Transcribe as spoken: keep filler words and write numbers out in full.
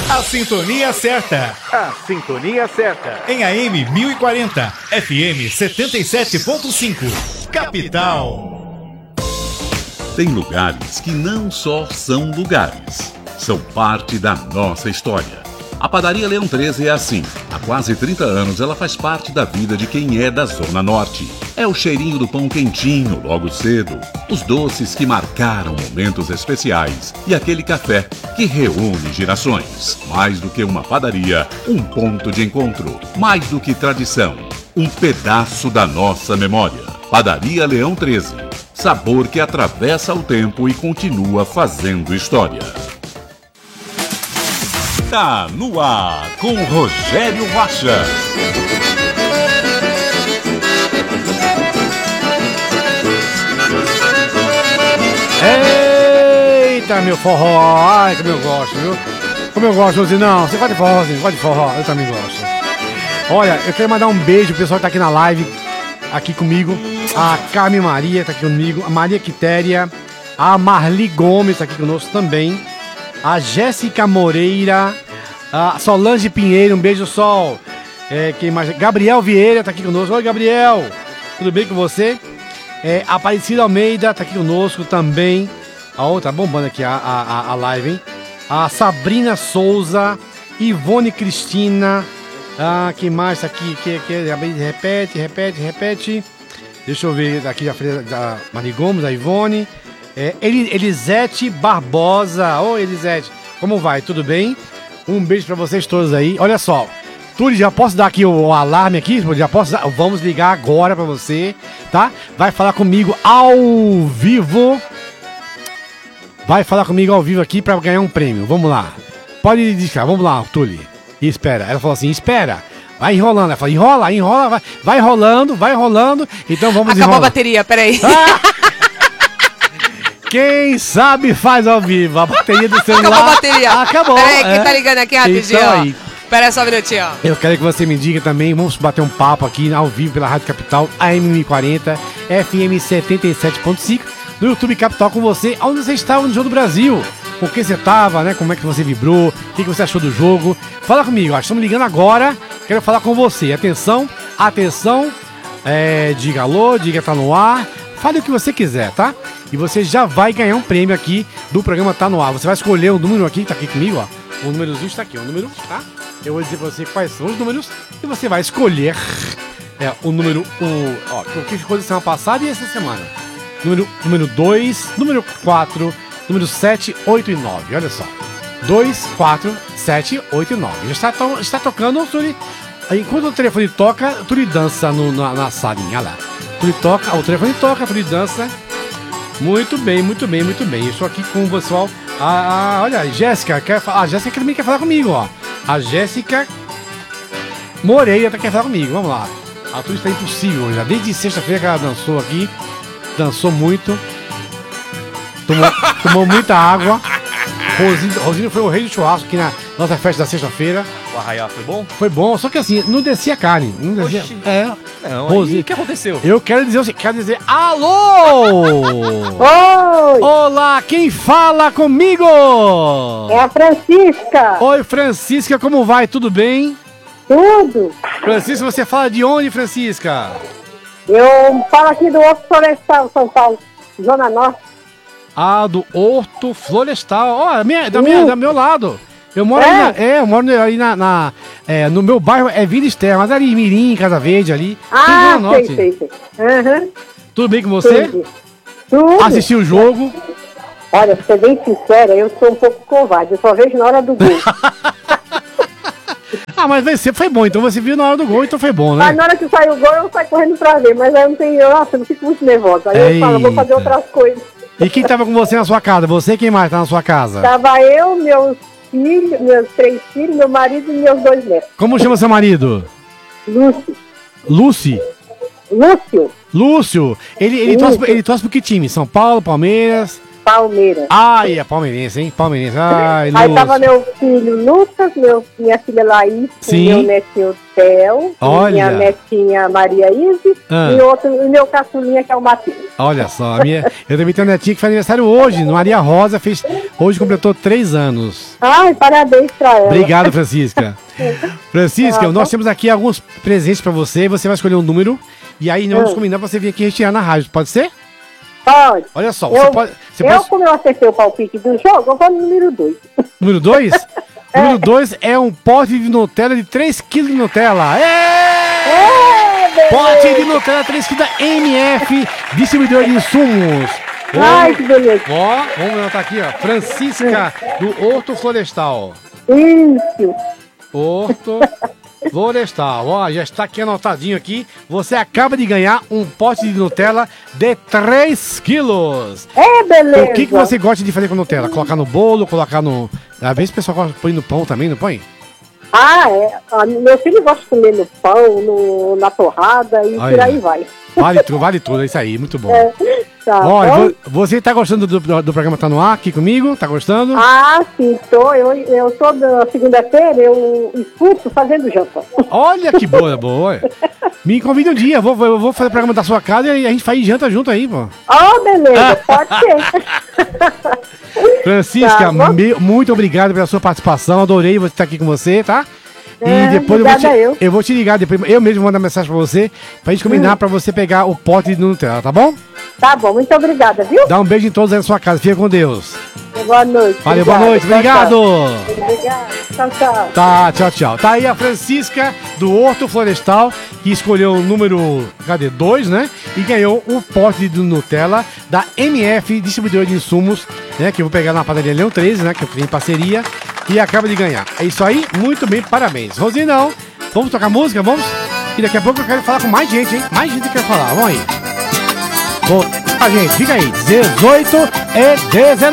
A sintonia certa. A sintonia certa. Em A M mil e quarenta, F M setenta e sete ponto cinco. Capital. Tem lugares que não só são lugares, são parte da nossa história. A Padaria Leão treze é assim. Há quase trinta anos ela faz parte da vida de quem é da Zona Norte. É o cheirinho do pão quentinho logo cedo, os doces que marcaram momentos especiais e aquele café que reúne gerações. Mais do que uma padaria, um ponto de encontro. Mais do que tradição, um pedaço da nossa memória. Padaria Leão treze. Sabor que atravessa o tempo e continua fazendo história. Tá no ar com Rogério Rocha. Eita, meu forró. Ai, como eu gosto, viu? Como eu gosto, Josi. Não, você gosta de forró, você gosta de forró. Eu também gosto. Olha, eu quero mandar um beijo pro pessoal que tá aqui na live, aqui comigo. A Carmen Maria tá aqui comigo. A Maria Quitéria. A Marli Gomes tá aqui conosco também. A Jéssica Moreira, a Solange Pinheiro, um beijo, Sol. É, quem mais? Gabriel Vieira tá aqui conosco. Oi, Gabriel, tudo bem com você? É, Aparecida Almeida tá aqui conosco também. A outra, tá bombando aqui a, a, a live, hein? A Sabrina Souza, Ivone Cristina. Ah, quem mais tá aqui? Que, que, repete, repete, repete. Deixa eu ver aqui a da Mari Gomes, a Ivone. É, Elisete Barbosa. Ô, Elisete, como vai? Tudo bem? Um beijo pra vocês todos aí. Olha só, Túlio, já posso dar aqui o, o alarme aqui? Já posso dar? Vamos ligar agora pra você, tá? Vai falar comigo ao vivo. Vai falar comigo ao vivo aqui pra ganhar um prêmio. Vamos lá. Pode discar, vamos lá, Túlio. E espera. Ela falou assim, espera. Vai enrolando. Ela falou, enrola, enrola, vai, vai enrolando, vai enrolando. Então vamos Acabou enrolar. A bateria, peraí. Ah! Quem sabe faz ao vivo. A bateria do celular. Acabou a bateria. Acabou. Peraí, quem é. tá ligando aqui rapidinho, então, ó. aí. Pera só um minutinho, ó. Eu quero que você me diga também, vamos bater um papo aqui ao vivo pela Rádio Capital, A M mil e quarenta, F M setenta e sete ponto cinco, no YouTube Capital com você, onde você estava no Jogo do Brasil. Com quem você estava, né? Como é que você vibrou, o que, que você achou do jogo. Fala comigo, ó. Estamos ligando agora, quero falar com você. Atenção, atenção, é, diga alô, diga tá no ar. Fale o que você quiser, tá? E você já vai ganhar um prêmio aqui do programa Tá No Ar. Você vai escolher o número aqui, tá aqui comigo, ó. O númerozinho está aqui, o número, tá? Eu vou dizer pra você quais são os números e você vai escolher é, o número, o, ó, o que ficou da semana passada e essa semana. Número número dois, número quatro, número sete, oito e nove, olha só. dois, quatro, sete, oito e nove. Já está, to, está tocando, Turi. Enquanto o telefone toca, o Turi dança no, na, na salinha, olha lá. Turi toca, o telefone toca, Turi dança. Muito bem, muito bem, muito bem. Eu estou aqui com o pessoal. Ah, ah, olha, a Jéssica quer falar. A Jéssica também quer falar comigo, ó. A Jéssica Moreira quer falar comigo. Vamos lá. A Turi está impossível já. Desde sexta-feira que ela dançou aqui. Dançou muito. Tomou, tomou muita água. Rosinho, Rosinho foi o rei do churrasco aqui na nossa festa da sexta-feira. O arraial foi bom? Foi bom, só que assim, não descia carne. Não descia. Oxi. É. Não, Rosinho, o que aconteceu? Eu quero dizer assim, quero dizer alô! Oi! Olá, quem fala comigo? É a Francisca. Oi, Francisca, como vai? Tudo bem? Tudo. Francisca, você fala de onde, Francisca? Eu falo aqui do Horto Florestal, São Paulo, Zona Norte. Ah, do Horto Florestal. Ó, oh, minha, da minha, do meu lado. Eu moro é? aí, na, é, eu moro aí na, na é, no meu bairro é Vila Esther, mas ali, Mirim, Casa Verde, ali. Ah, sei, sei, sei. Uhum. Tudo bem com você? Tudo. Tudo. Assistiu o jogo? Olha, pra ser bem sincera, eu sou um pouco covarde, eu só vejo na hora do gol. Ah, mas você foi bom, então você viu na hora do gol, então foi bom, né? Mas na hora que sai o gol, eu saio correndo pra ver, mas aí eu não tenho, nossa, eu fico muito nervosa. Aí Eita. eu falo, vou fazer outras coisas. E quem tava com você na sua casa? Você e quem mais tá na sua casa? Tava eu, meus filhos, meus três filhos, meu marido e meus dois netos. Como chama seu marido? Lúcio. Lúcio? Lúcio. Lúcio. Ele, ele, torce, ele torce pro que time? São Paulo, Palmeiras? Palmeiras. Ai, a palmeirense, hein? Palmeirense. Ai, Aí Lúcia. tava meu filho Lucas, meu, minha filha Laís, Sim. meu netinho Theo, Olha. minha netinha Maria Isis Ah. e outro, e meu caçulinha que é o Matheus. Olha só, a minha, eu também tenho uma netinha que faz aniversário hoje. Maria Rosa fez, hoje completou três anos. Ai, parabéns pra ela. Obrigado, Francisca. Francisca, Ah, nós tá. temos aqui alguns presentes pra você. Você vai escolher um número e aí nós vamos Hum. combinar pra você vir aqui rechear na rádio. Pode ser? Pode. Olha só, você Eu, pode. Você eu pode... como eu acertei o palpite do jogo, eu vou no número dois. Número dois? Número dois é um pote de Nutella de três quilos de Nutella. É! É, Pote de beleza. Nutella três quilos da M F, distribuidor de insumos. Ai, que beleza. Ó, vamos anotar aqui, ó. Francisca, do Horto Florestal. Isso. Horto Florestal. Ó, já está aqui anotadinho aqui. Você acaba de ganhar um pote de Nutella de três quilos. É, beleza. O que, que você gosta de fazer com Nutella? Colocar no bolo, colocar no... Às vezes o pessoal gosta de pôr no pão também, não põe? Ah, é. Ah, meu filho gosta de comer no pão, no, na torrada e Aí. por aí vai. Vale tudo, vale tudo, é isso aí, muito bom. É, tá Olha, bom? vo- você tá gostando do, do, do programa Tá No Ar aqui comigo? Tá gostando? Ah, sim, tô. Eu, eu toda segunda-feira eu escuto fazendo janta. Olha que boa, boa. Me convida um dia, eu vou, eu vou fazer o programa da sua casa e a gente faz janta junto aí, pô. Ah, beleza, pode ser. Francisca, Tá bom. me- muito obrigado pela sua participação, adorei você estar aqui com você, tá? E É, depois eu vou, te, obrigada eu. eu vou te ligar, depois eu mesmo vou mandar mensagem pra você, pra gente combinar pra você pegar o pote de Nutella, tá bom? Tá bom, muito obrigada, viu? Dá um beijo em todos aí na sua casa, fica com Deus. Boa noite. Valeu, boa obrigada. noite, Tchau, obrigado. tchau. Obrigada. Tchau, tchau. Tá, tchau, tchau. Tá aí a Francisca do Horto Florestal, que escolheu o número, cadê? dois, né? E ganhou o pote de Nutella da M F, distribuidor de insumos, né? Que eu vou pegar na padaria Leão treze, né? Que eu tenho em parceria. E acaba de ganhar. É isso aí, muito bem, parabéns. Rosinão, vamos tocar música? Vamos? E daqui a pouco eu quero falar com mais gente, hein? Mais gente que quer falar, vamos aí. Bom, a gente, fica aí, dezoito e dezenove.